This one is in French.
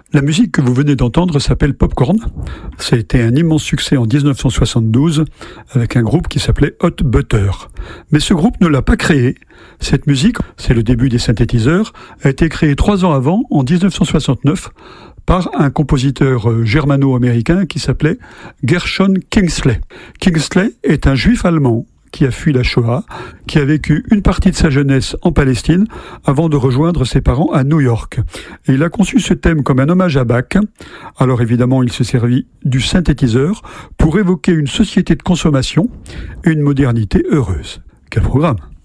La musique que vous venez d'entendre s'appelle Popcorn. Ça a été un immense succès en 1972 avec un groupe qui s'appelait Hot Butter. Mais ce groupe ne l'a pas créé. Cette musique, c'est le début des synthétiseurs, a été créée 3 ans avant, en 1969, par un compositeur germano-américain qui s'appelait Gershon Kingsley. Kingsley est un juif allemand qui a fui la Shoah, qui a vécu une partie de sa jeunesse en Palestine avant de rejoindre ses parents à New York. Et il a conçu ce thème comme un hommage à Bach. Alors évidemment, il s'est servi du synthétiseur pour évoquer une société de consommation et une modernité heureuse. Quel programme!